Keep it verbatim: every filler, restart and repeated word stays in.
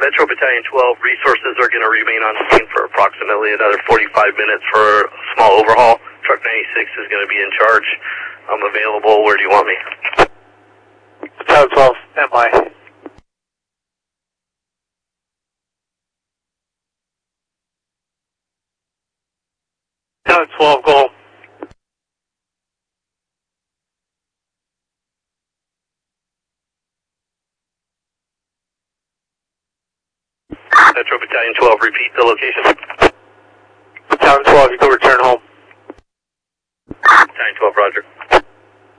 Metro Battalion twelve, resources are going to remain on scene for approximately another forty-five minutes for a small overhaul. Truck ninety-six is going to be in charge. I'm available. Where do you want me? Battalion twelve, stand by. Battalion twelve, go home. Metro Battalion twelve, repeat the location. Battalion twelve, you can return home. Battalion twelve, roger.